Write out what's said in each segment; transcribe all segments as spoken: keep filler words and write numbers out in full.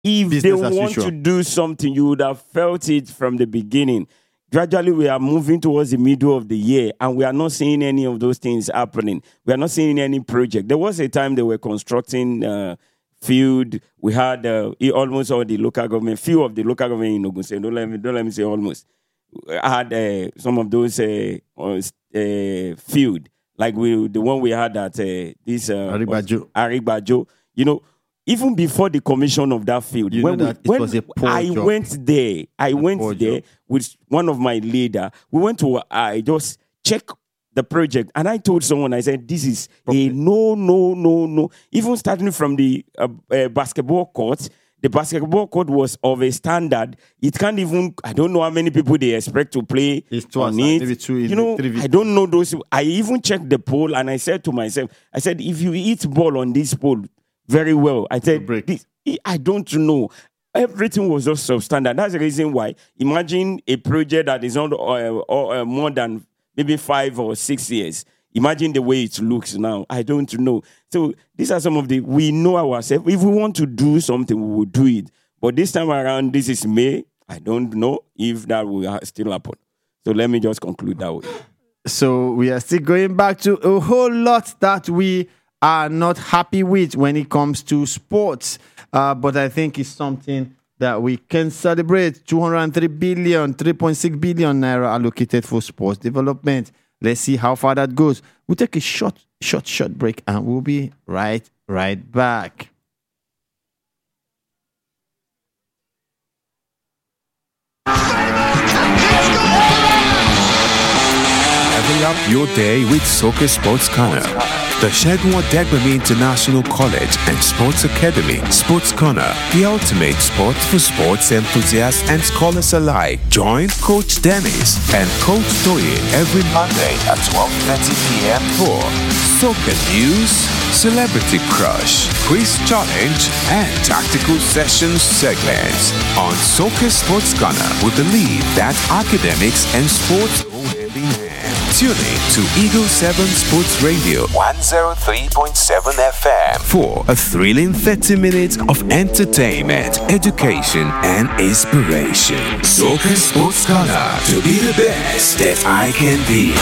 if Business they as want usual. to do something, you would have felt it from the beginning. Gradually, we are moving towards the middle of the year, and we are not seeing any of those things happening. We are not seeing any project. There was a time they were constructing uh, field. We had uh, almost all the local government, few of the local government in Ogun State. Don't let me, don't let me say almost. I had uh, some of those uh, uh, field, like we, the one we had at uh, this uh, Aribajo. Aribajo. You know, even before the commission of that field, You when, know we, that it when was a poor I job. went there, I A went poor there job. with one of my leader. We went to, I just check the project, and I told someone, I said, this is a no, no, no, no. Even starting from the uh, uh, basketball court, the basketball court was of a standard. It can't even, I don't know how many people they expect to play It's two on outside, it. maybe two in you know, three v I don't know those. I even checked the pole, and I said to myself, I said, if you hit ball on this pole very well, I said, break. this, I don't know. Everything was just substandard. That's the reason why. Imagine a project that is not uh, uh, more than maybe five or six years. Imagine the way it looks now. I don't know. So these are some of the, we know ourselves. If we want to do something, we will do it. But this time around, this is May. I don't know if that will ha- still happen. So let me just conclude that way. So we are still going back to a whole lot that we are not happy with when it comes to sports. Uh, but I think it's something that we can celebrate. two hundred three billion, three point six billion naira allocated for sports development. Let's see how far that goes. We'll take a short, short, short break, and we'll be right, right back. Level up your day with Soccer Sports Corner. The Segun Odegbemi International College and Sports Academy, Sports Corner, the ultimate sport for sports enthusiasts and scholars alike. Join Coach Dennis and Coach Toye every Monday at twelve thirty p.m. for soccer news, celebrity crush, quiz challenge, and tactical sessions segments. On Soccer Sports Corner, we believe that academics and sports go hand in hand. Tune in to Eagle seven Sports Radio one oh three point seven F M for a thrilling thirty minutes of entertainment, education, and inspiration. Soccer Sports Corner, to be the best that I can be.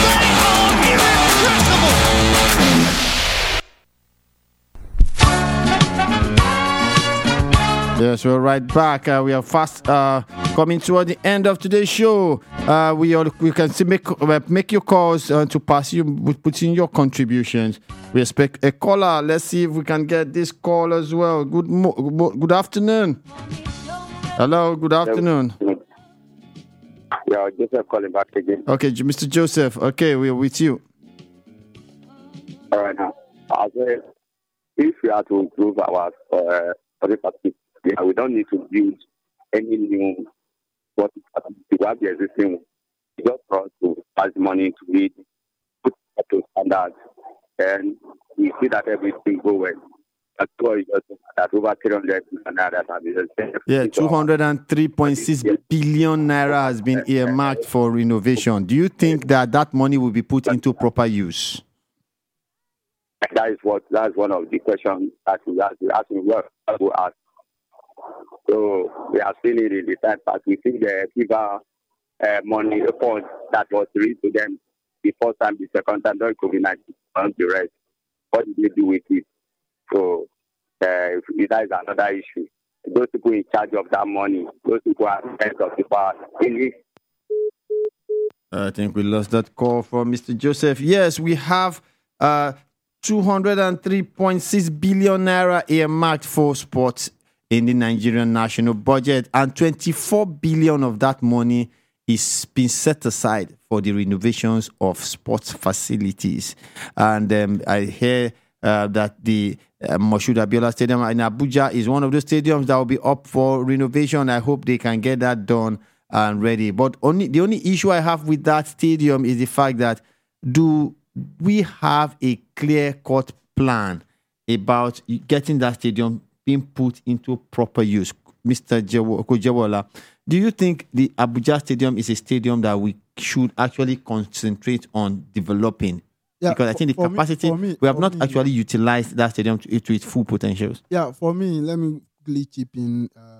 Yes, we're right back. Uh, we are fast uh, coming toward the end of today's show. Uh, we all, we can see make uh, make your calls uh, to pass you put in your contributions. We expect a caller. Let's see if we can get this call as well. Good mo- good afternoon. Hello. Good afternoon. Yeah, Joseph calling back again. Okay, Mister Joseph. Okay, we're with you. All right now. As well, if we are to improve our uh, public facility, yeah, we don't need to build any new what we have the existing one. Just for us to pass money to it, put up to standards, and we see that everything go well. That's why that over three hundred naira have been Yeah, two hundred three point six billion naira has been earmarked for renovation. Do you think that that money will be put into proper use? That is what that's one of the questions that we ask. We ask what we ask. So we have seen it in the time past. We see the giver uh, money, the fund that was released to them the first time, the second time, during COVID nineteen, and the rest. What did they do with it? So uh, that is another issue. Those people in charge of that money, those people are heads of the power. I think we lost that call from Mister Joseph. Yes, we have uh, two hundred three point six billion naira earmarked for sports in the Nigerian national budget, and twenty-four billion of that money is being set aside for the renovations of sports facilities. And um, I hear uh, that the uh, Moshood Abiola Stadium in Abuja is one of the stadiums that will be up for renovation. I hope they can get that done and ready. But only the only issue I have with that stadium is the fact that do we have a clear-cut plan about getting that stadium being put into proper use? Mister Kojewala, do you think the Abuja Stadium is a stadium that we should actually concentrate on developing? Yeah, because I think the for capacity, me, me, we have not me, actually utilized that stadium to, to its full potentials. Yeah, for me, let me quickly chip in. Uh,